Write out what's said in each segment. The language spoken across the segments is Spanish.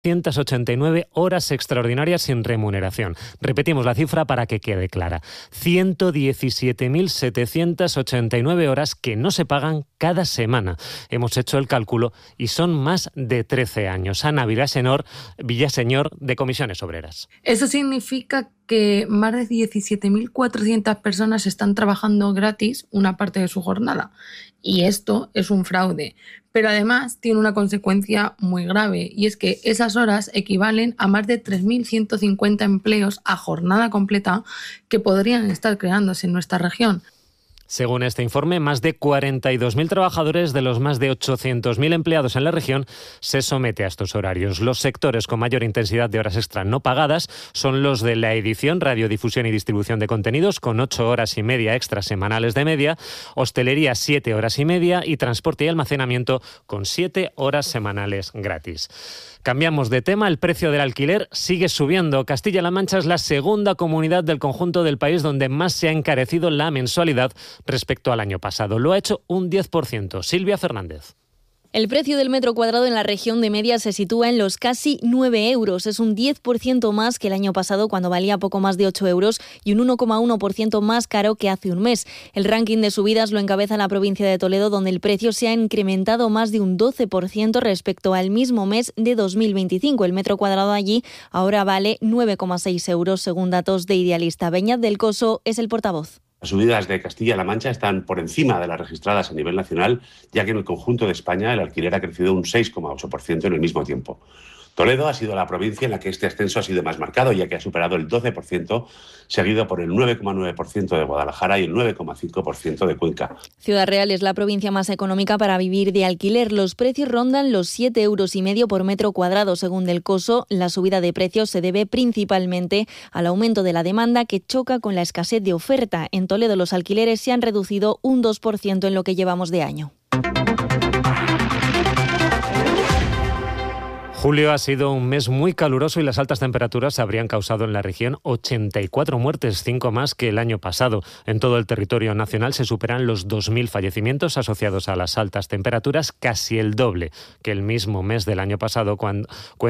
189 horas extraordinarias sin remuneración. Repetimos la cifra para que quede clara. 117.789 horas que no se pagan cada semana. Hemos hecho el cálculo y son más de 13 años. Ana Villaseñor, de Comisiones Obreras. Eso significa que más de 17.400 personas están trabajando gratis una parte de su jornada. Y esto es un fraude. Pero además tiene una consecuencia muy grave, y es que esas horas equivalen a más de 3.150 empleos a jornada completa que podrían estar creándose en nuestra región. Según este informe, más de 42.000 trabajadores de los más de 800.000 empleados en la región se someten a estos horarios. Los sectores con mayor intensidad de horas extra no pagadas son los de la edición, radiodifusión y distribución de contenidos, con 8 horas y media extras semanales de media, hostelería 7 horas y media y transporte y almacenamiento con 7 horas semanales gratis. Cambiamos de tema, el precio del alquiler sigue subiendo. Castilla-La Mancha es la segunda comunidad del conjunto del país donde más se ha encarecido la mensualidad respecto al año pasado. Lo ha hecho un 10%. Silvia Fernández. El precio del metro cuadrado en la región de Media se sitúa en los casi 9 euros. Es un 10% más que el año pasado, cuando valía poco más de 8 euros, y un 1,1% más caro que hace un mes. El ranking de subidas lo encabeza la provincia de Toledo, donde el precio se ha incrementado más de un 12% respecto al mismo mes de 2025. El metro cuadrado allí ahora vale 9,6 euros, según datos de Idealista. Beñat del Coso es el portavoz. Las subidas de Castilla-La Mancha están por encima de las registradas a nivel nacional, ya que en el conjunto de España el alquiler ha crecido un 6,8% en el mismo tiempo. Toledo ha sido la provincia en la que este ascenso ha sido más marcado, ya que ha superado el 12%, seguido por el 9,9% de Guadalajara y el 9,5% de Cuenca. Ciudad Real es la provincia más económica para vivir de alquiler. Los precios rondan los 7,5 euros por metro cuadrado. Según Del Coso, la subida de precios se debe principalmente al aumento de la demanda, que choca con la escasez de oferta. En Toledo los alquileres se han reducido un 2% en lo que llevamos de año. Julio ha sido un mes muy caluroso y las altas temperaturas habrían causado en la región 84 muertes, 5 más que el año pasado. En todo el territorio nacional se superan los 2.000 fallecimientos asociados a las altas temperaturas, casi el doble que el mismo mes del año pasado, cuando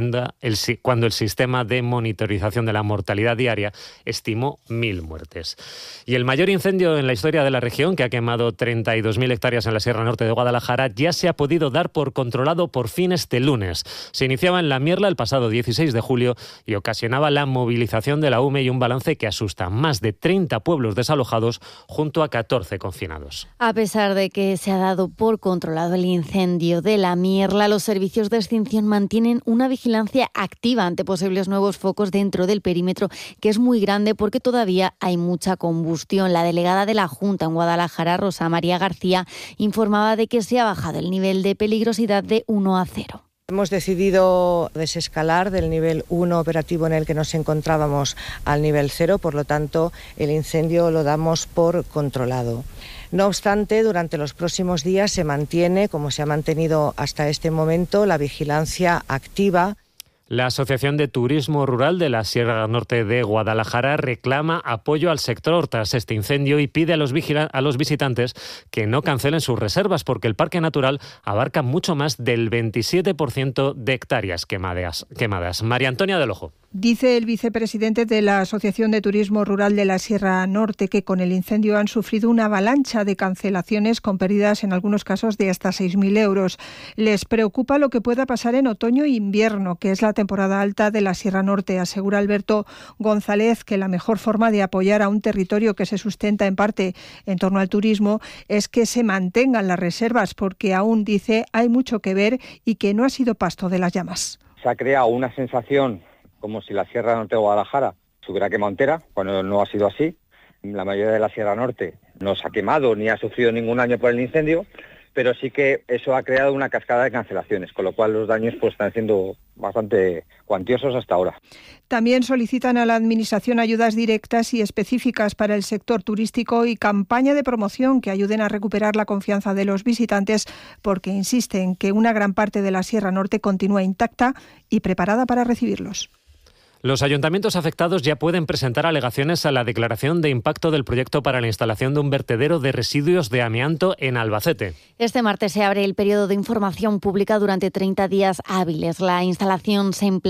el sistema de monitorización de la mortalidad diaria estimó 1.000 muertes. Y el mayor incendio en la historia de la región, que ha quemado 32.000 hectáreas en la Sierra Norte de Guadalajara, ya se ha podido dar por controlado por fin este lunes. Se iniciaba en La Mierla el pasado 16 de julio y ocasionaba la movilización de la UME y un balance que asusta: más de 30 pueblos desalojados junto a 14 confinados. A pesar de que se ha dado por controlado el incendio de La Mierla, los servicios de extinción mantienen una vigilancia activa ante posibles nuevos focos dentro del perímetro, que es muy grande porque todavía hay mucha combustión. La delegada de la Junta en Guadalajara, Rosa María García, informaba de que se ha bajado el nivel de peligrosidad de 1 a 0. Hemos decidido desescalar del nivel 1 operativo en el que nos encontrábamos al nivel 0, por lo tanto el incendio lo damos por controlado. No obstante, durante los próximos días se mantiene, como se ha mantenido hasta este momento, la vigilancia activa. La Asociación de Turismo Rural de la Sierra Norte de Guadalajara reclama apoyo al sector tras este incendio y pide a los visitantes que no cancelen sus reservas, porque el parque natural abarca mucho más del 27% de hectáreas quemadas. María Antonia del Ojo. Dice el vicepresidente de la Asociación de Turismo Rural de la Sierra Norte que con el incendio han sufrido una avalancha de cancelaciones con pérdidas en algunos casos de hasta 6.000 euros. Les preocupa lo que pueda pasar en otoño e invierno, que es la temporada alta de la Sierra Norte. Asegura Alberto González que la mejor forma de apoyar a un territorio que se sustenta en parte en torno al turismo es que se mantengan las reservas, porque aún, dice, hay mucho que ver y que no ha sido pasto de las llamas. Se ha creado una sensación como si la Sierra Norte de Guadalajara se hubiera quemado entera, cuando no ha sido así. La mayoría de la Sierra Norte no se ha quemado ni ha sufrido ningún daño por el incendio, pero sí que eso ha creado una cascada de cancelaciones, con lo cual los daños pues están siendo bastante cuantiosos hasta ahora. También solicitan a la Administración ayudas directas y específicas para el sector turístico y campaña de promoción que ayuden a recuperar la confianza de los visitantes, porque insisten que una gran parte de la Sierra Norte continúa intacta y preparada para recibirlos. Los ayuntamientos afectados ya pueden presentar alegaciones a la declaración de impacto del proyecto para la instalación de un vertedero de residuos de amianto en Albacete. Este martes se abre el periodo de información pública durante 30 días hábiles. La instalación se